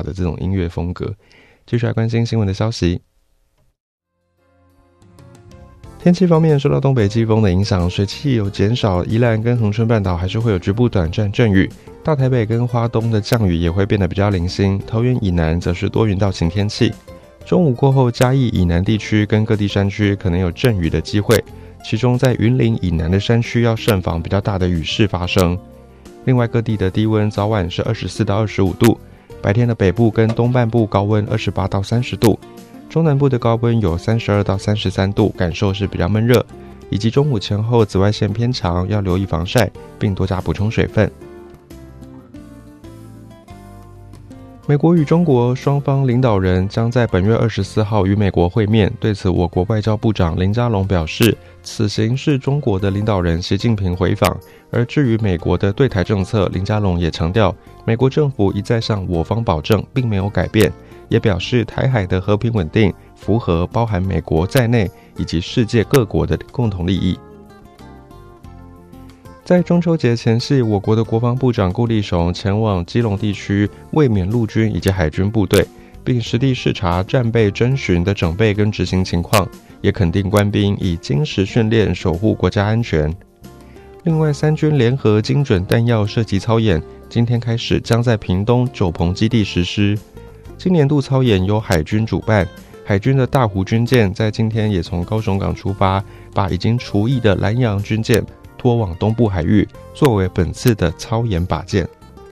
的这种音乐风格。继续来关心新闻的消息。天气方面，受到东北季风的影响，水汽有减少，宜兰跟恒春半岛还是会有局部短暂阵雨，大台北跟花东的降雨也会变得比较零星，桃园以南则是多云到晴天气。中午过后，嘉义以南地区跟各地山区可能有阵雨的机会，其中在云林以南的山区要慎防比较大的雨势发生。另外，各地的低温早晚是24到25度，白天的北部跟东半部高温28到30度，中南部的高温有32到33度，感受是比较闷热，以及中午前后紫外线偏强，要留意防晒，并多加补充水分。美国与中国双方领导人将在本月24号与美国会面，对此我国外交部长林佳龙表示，此行是中国的领导人习近平回访。而至于美国的对台政策，林佳龙也强调，美国政府一再向我方保证并没有改变，也表示台海的和平稳定符合包含美国在内以及世界各国的共同利益。在中秋节前夕，我国的国防部长顾立雄前往基隆地区慰勉陆军以及海军部队，并实地视察战备侦巡的整备跟执行情况，也肯定官兵以精实训练守护国家安全。另外，三军联合精准弹药射击操演今天开始将在屏东九鹏基地实施。今年度操演由海军主办，海军的大湖军舰在今天也从高雄港出发，把已经除役的兰阳军舰拖往东部海域，作为本次的操演靶舰。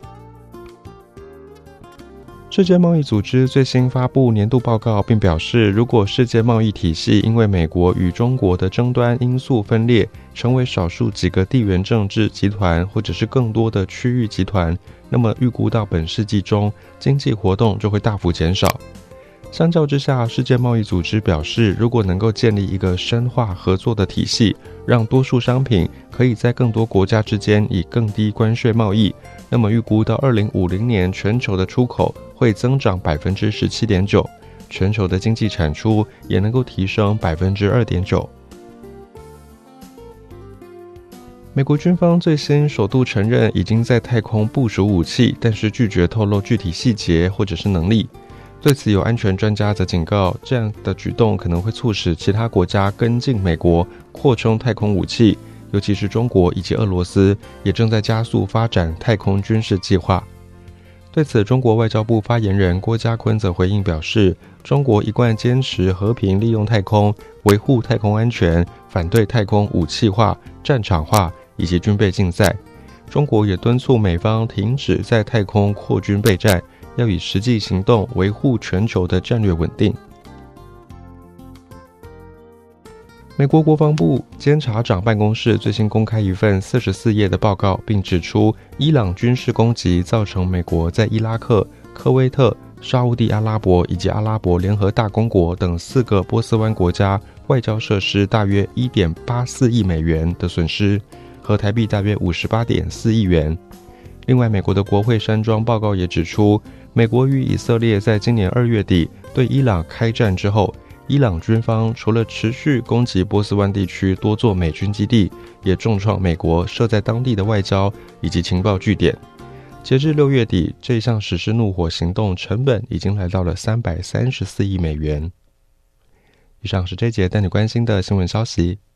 世界贸易组织最新发布年度报告，并表示，如果世界贸易体系因为美国与中国的争端因素分裂，成为少数几个地缘政治集团或者是更多的区域集团，那么预估到本世纪中，经济活动就会大幅减少。相较之下，世界贸易组织表示，如果能够建立一个深化合作的体系，让多数商品可以在更多国家之间以更低关税贸易，那么预估到2050年全球的出口会增长 17.9%， 全球的经济产出也能够提升 2.9%。美国军方最新首度承认已经在太空部署武器，但是拒绝透露具体细节或者是能力。对此，有安全专家则警告，这样的举动可能会促使其他国家跟进美国，扩充太空武器，尤其是中国以及俄罗斯也正在加速发展太空军事计划。对此，中国外交部发言人郭家坤则回应表示，中国一贯坚持和平利用太空，维护太空安全，反对太空武器化、战场化以及军备竞赛。中国也敦促美方停止在太空扩军备战，要以实际行动维护全球的战略稳定。美国国防部监察长办公室最新公开一份44页的报告，并指出伊朗军事攻击造成美国在伊拉克、科威特、沙烏地阿拉伯以及阿拉伯联合大公国等4个波斯湾国家外交设施大约 1.84 亿美元的损失，和台币大约 58.4 亿元。另外，美国的国会山庄报告也指出，美国与以色列在今年2月底对伊朗开战之后，伊朗军方除了持续攻击波斯湾地区多座美军基地，也重创美国设在当地的外交以及情报据点。截至6月底，这项实施怒火行动成本已经来到了334亿美元。以上是这节带你关心的新闻消息。